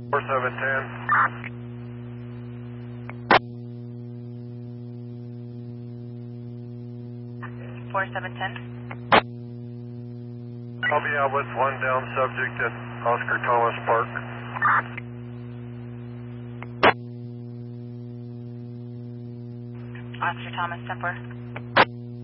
4710. 4710. I'll be out with one down subject at Oscar Thomas Park. Oscar Thomas, 10-4.